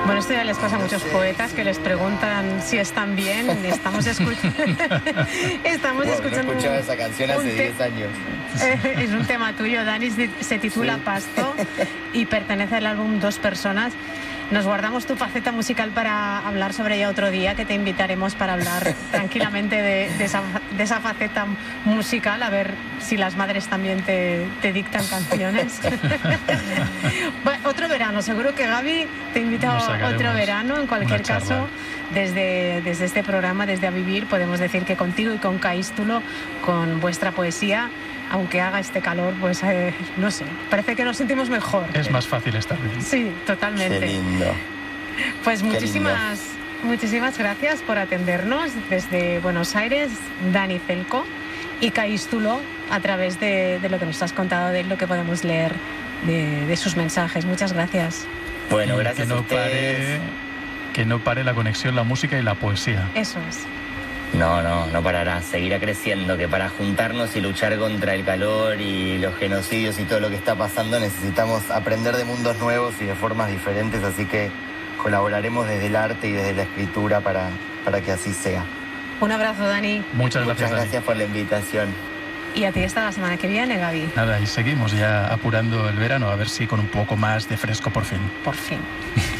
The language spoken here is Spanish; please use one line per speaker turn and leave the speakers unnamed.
Bueno, esto ya les pasa a muchos poetas que les preguntan si están bien. Estamos escuchando...
No escuchaba esa canción hace 10 años.
Es un tema tuyo, Dani, se titula
Sí.
Pasto y pertenece al álbum Dos Personas. Nos guardamos tu faceta musical para hablar sobre ella otro día, que te invitaremos para hablar tranquilamente de esa faceta musical, a ver si las madres también te dictan canciones. Bueno, otro verano, seguro que Gaby te invita a otro verano. En cualquier caso, desde este programa, desde A Vivir, podemos decir que contigo y con Caístulo, con vuestra poesía, aunque haga este calor, pues no sé, parece que nos sentimos mejor.
Es más fácil estar bien.
Sí, totalmente.
Qué lindo.
Pues muchísimas gracias por atendernos desde Buenos Aires, Dani Celco y Caístulo, a través de lo que nos has contado, de lo que podemos leer de sus mensajes. Muchas gracias.
Bueno, gracias a ustedes.
Que no pare la conexión, la música y la poesía.
Eso es.
No parará, seguirá creciendo, que para juntarnos y luchar contra el calor y los genocidios y todo lo que está pasando necesitamos aprender de mundos nuevos y de formas diferentes, así que colaboraremos desde el arte y desde la escritura para que así sea.
Un abrazo, Dani.
Muchas
Muchas gracias por la invitación.
Y a ti hasta la semana que viene, Gaby.
Nada, y seguimos ya apurando el verano, a ver si con un poco más de fresco por fin.
Por fin.